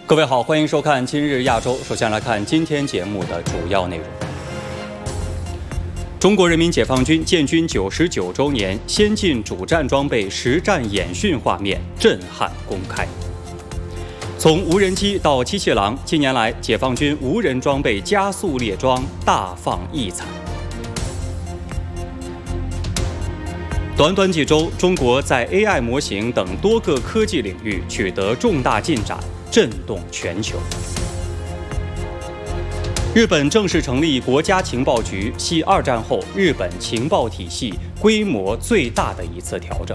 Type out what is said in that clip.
各位好，欢迎收看今日亚洲。首先来看今天节目的主要内容。中国人民解放军建军99周年先进主战装备实战演训画面震撼公开。从无人机到机器狼，近年来解放军无人装备加速列装大放异彩。短短几周，中国在 AI 模型等多个科技领域取得重大进展，震动全球。日本正式成立国家情报局，系二战后日本情报体系规模最大的一次调整。